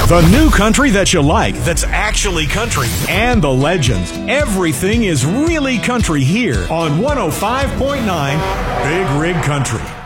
The new country that you like, that's actually country, and the legends. Everything is really country here on 105.9 Big Rig Country.